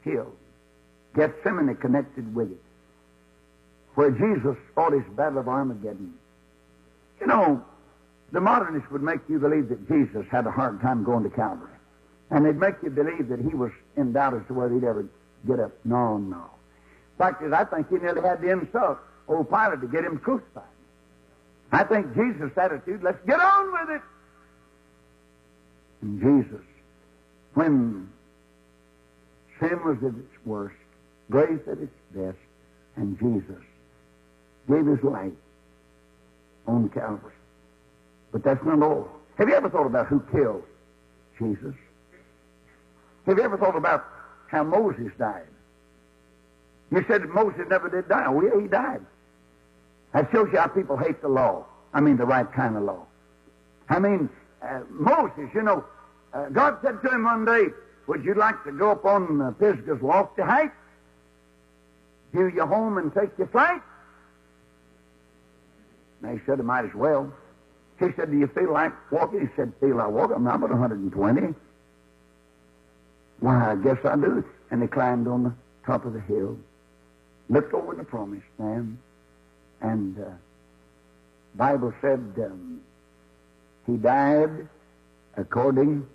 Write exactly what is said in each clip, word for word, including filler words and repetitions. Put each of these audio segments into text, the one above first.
hill. Gethsemane connected with it, where Jesus fought his battle of Armageddon. You know, the modernists would make you believe that Jesus had a hard time going to Calvary. And they'd make you believe that he was in doubt as to whether he'd ever get up. No, no. Fact is, I think he nearly had to insult old Pilate to get him crucified. I think Jesus' attitude, let's get on with it. And Jesus, when sin was at its worst, grace at its best, and Jesus gave his life on Calvary. But that's not all. Have you ever thought about who killed Jesus? Have you ever thought about how Moses died? You said that Moses never did die. Oh, yeah, he died. That shows you how people hate the law. I mean, the right kind of law. I mean, uh, Moses, you know, uh, God said to him one day, would you like to go up on uh, Pisgah's lofty height? Do your home and take your flight? And he said, I might as well. He said, do you feel like walking? He said, feel like walking? I'm not but one hundred twenty. Why, I guess I do. And he climbed on the top of the hill, looked over the promised land, and uh, Bible said um, he died according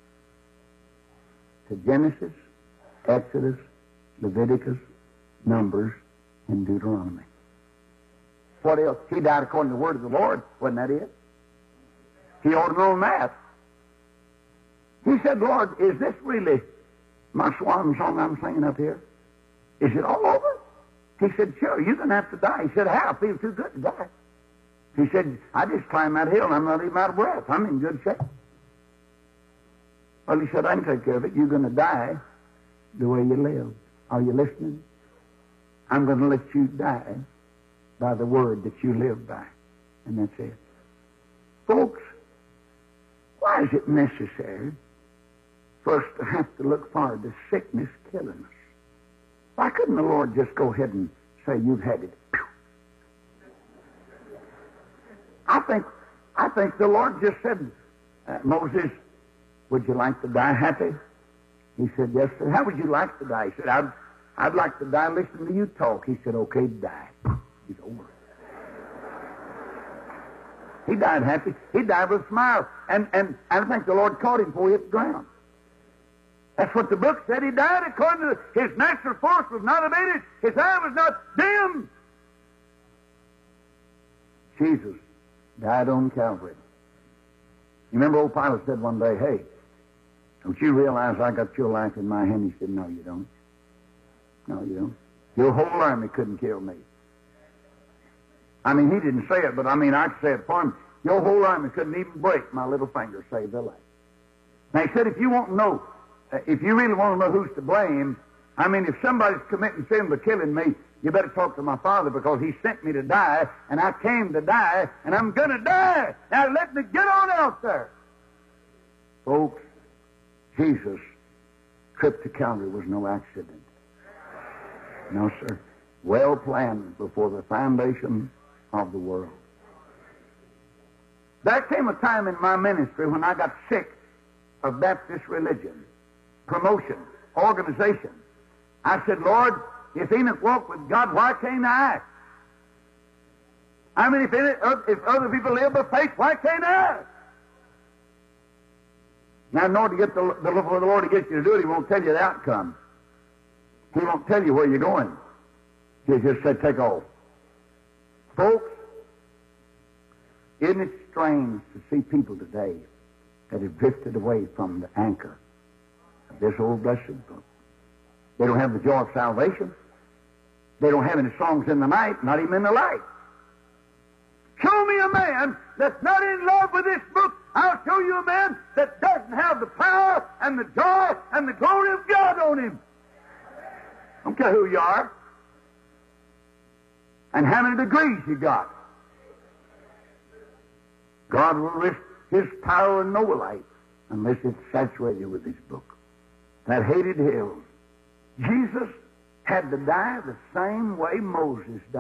to Genesis, Exodus, Leviticus, Numbers, and Deuteronomy. What else? He died according to the word of the Lord. Wasn't that it? He ought to know that. He said, Lord, is this really my swan song I'm singing up here? Is it all over? He said, sure, you're going to have to die. He said, how? I feel too good to die. He said, I just climbed that hill and I'm not even out of breath. I'm in good shape. Well, he said, I can take care of it. You're going to die the way you live. Are you listening? I'm going to let you die by the word that you live by. And that's it. Folks, why is it necessary for us to have to look forward to sickness killing us? Why couldn't the Lord just go ahead and say, you've had it? I think I think the Lord just said, uh, Moses, would you like to die happy? He said, yes, sir. How would you like to die? He said, I'd, I'd like to die listening to you talk. He said, okay, die. He's over. He died happy. He died with a smile. And, and, and I think the Lord caught him before he hit the ground. That's what the book said. He died according to his natural force was not abated. His eye was not dim. Jesus died on Calvary. You remember old Pilate said one day, hey, don't you realize I got your life in my hand? He said, no, you don't. No, you don't. Your whole army couldn't kill me. I mean, he didn't say it, but I mean, I could say it for him. Your whole army couldn't even break my little finger, save their life. Now, he said, if you want to know, uh, if you really want to know who's to blame, I mean, if somebody's committing sin by killing me, you better talk to my Father because he sent me to die, and I came to die, and I'm going to die. Now, let me get on out there. Folks, Jesus' trip to Calvary was no accident. No, sir. Well planned before the foundation of the world. There came a time in my ministry when I got sick of Baptist religion, promotion, organization. I said, Lord, if Enoch walked with God, why can't I? I mean, if, it, if other people live by faith, why can't I? Now, in order to get the, the, for the Lord to get you to do it, he won't tell you the outcome. He won't tell you where you're going. He'll just say, take off. Folks, isn't it strange to see people today that have drifted away from the anchor of this old blessed book? They don't have the joy of salvation. They don't have any songs in the night, not even in the light. Show me a man that's not in love with this book. I'll show you a man that doesn't have the power and the joy and the glory of God on him. I don't care who you are and how many degrees you got. God will risk his power in no light unless it's saturated with his book. That hated hill. Jesus had to die the same way Moses died.